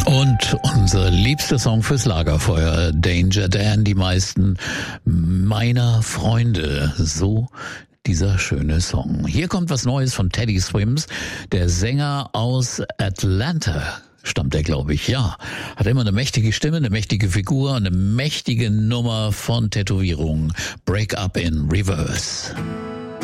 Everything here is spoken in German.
Und unser liebster Song fürs Lagerfeuer, Danger Dan, die meisten meiner Freunde. So dieser schöne Song. Hier kommt was Neues von Teddy Swims, der Sänger aus Atlanta. Stammt er, glaube ich, ja. Hat immer eine mächtige Stimme, eine mächtige Figur, eine mächtige Nummer von Tätowierungen. Break Up in Reverse.